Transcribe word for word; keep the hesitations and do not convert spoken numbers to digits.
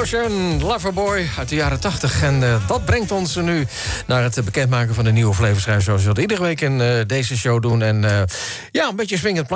Ocean, Loverboy uit de jaren tachtig. En uh, dat brengt ons nu naar het bekendmaken van de nieuwe Flevo Schijf, zoals we dat iedere week in uh, deze show doen. En uh, ja, een beetje swingend